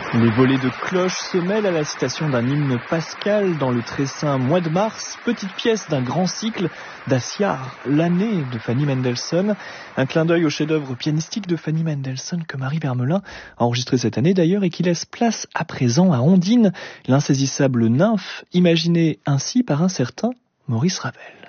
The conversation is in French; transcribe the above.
Les volées de cloches se mêlent à la citation d'un hymne pascal dans le très saint mois de mars, petite pièce d'un grand cycle d'Asiar, l'année de Fanny Mendelssohn. Un clin d'œil au chef-d'œuvre pianistique de Fanny Mendelssohn que Marie Vermelin a enregistré cette année d'ailleurs et qui laisse place à présent à Ondine, l'insaisissable nymphe imaginée ainsi par un certain Maurice Ravel.